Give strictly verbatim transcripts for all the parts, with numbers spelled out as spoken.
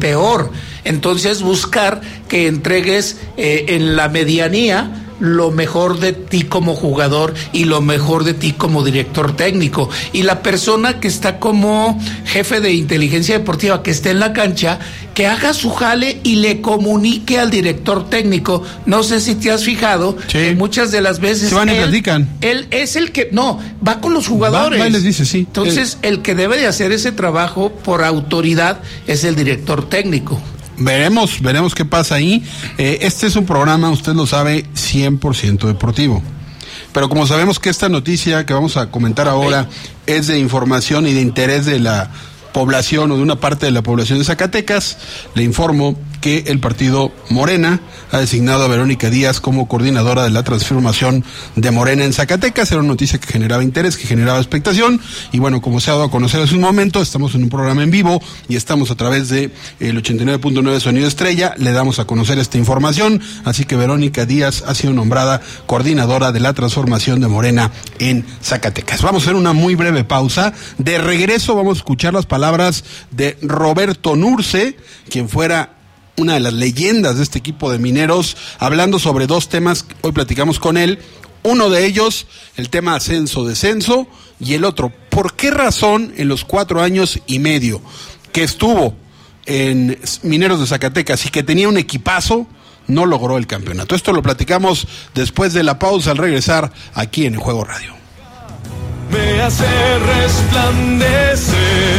peor. Entonces buscar que entregues eh, en la medianía lo mejor de ti como jugador y lo mejor de ti como director técnico. Y la persona que está como jefe de inteligencia deportiva, que esté en la cancha, que haga su jale y le comunique al director técnico. No sé si te has fijado, sí, que muchas de las veces se van y él, platican. Él es el que, no, va con los jugadores. Va, va y les dice, sí. Entonces, el... el que debe de hacer ese trabajo por autoridad es el director técnico. Veremos, veremos qué pasa ahí. Eh, este es un programa, usted lo sabe, cien por ciento deportivo. Pero como sabemos que esta noticia que vamos a comentar ahora es de información y de interés de la población o de una parte de la población de Zacatecas, le informo que el partido Morena ha designado a Verónica Díaz como coordinadora de la transformación de Morena en Zacatecas. Era una noticia que generaba interés, que generaba expectación, y bueno, como se ha dado a conocer hace un momento, estamos en un programa en vivo y estamos a través de el ochenta y nueve punto nueve Sonido Estrella, le damos a conocer esta información, así que Verónica Díaz ha sido nombrada coordinadora de la transformación de Morena en Zacatecas. Vamos a hacer una muy breve pausa. De regreso vamos a escuchar las palabras de Roberto Nurce, quien fuera una de las leyendas de este equipo de Mineros, hablando sobre dos temas. Hoy platicamos con él. Uno de ellos, el tema ascenso-descenso, y el otro, ¿por qué razón en los cuatro años y medio que estuvo en Mineros de Zacatecas y que tenía un equipazo, no logró el campeonato? Esto lo platicamos después de la pausa, al regresar aquí en el Juego Radio. Me hace resplandecer,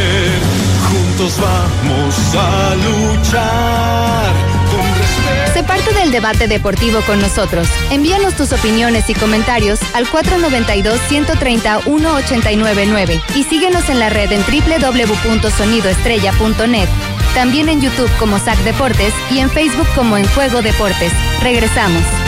juntos vamos a luchar con respeto. Sé parte del debate deportivo con nosotros. Envíanos tus opiniones y comentarios al cuatro nueve dos, uno tres cero, uno ocho nueve nueve y síguenos en la red en doble u doble u doble u punto sonido estrella punto net. También en YouTube como S A C Deportes y en Facebook como En Juego Deportes. Regresamos.